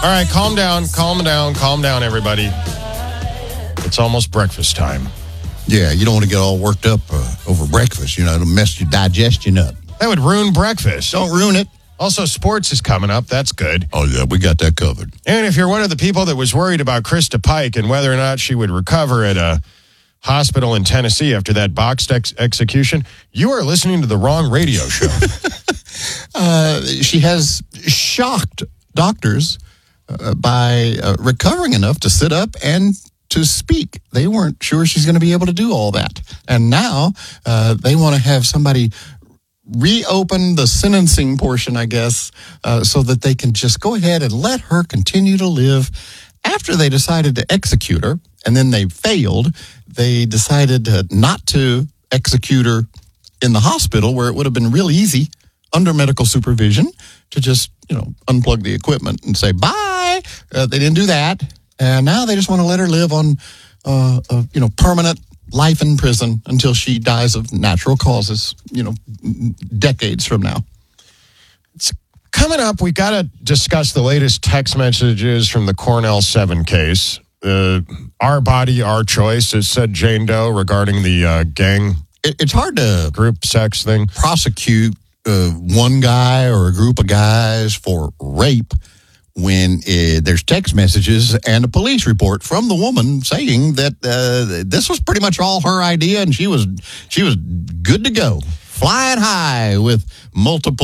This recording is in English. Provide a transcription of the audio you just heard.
All right, calm down, everybody. It's almost breakfast time. Yeah, you don't want to get all worked up over breakfast. You know, it'll mess your digestion up. That would ruin breakfast. Don't ruin it. Also, sports is coming up. That's good. Oh, yeah, we got that covered. And if you're one of the people that was worried about Krista Pike and whether or not she would recover at a hospital in Tennessee after that boxed execution, you are listening to the wrong radio show. She has shocked doctors by recovering enough to sit up and to speak. They weren't sure she's going to be able to do all that. And now they want to have somebody reopen the sentencing portion, I guess, so that they can just go ahead and let her continue to live. After they decided to execute her, and then they failed, they decided not to execute her in the hospital, where it would have been real easy under medical supervision to just, unplug the equipment and say bye. They didn't do that. And now they just want to let her live on, permanent life in prison until she dies of natural causes, decades from now. It's coming up. We got to discuss the latest text messages from the Cornell 7 case. Our body, our choice, as said Jane Doe regarding the gang. It's hard to group sex thing. Prosecute one guy or a group of guys for rape when there's text messages and a police report from the woman saying that this was pretty much all her idea and she was good to go, flying high with multiple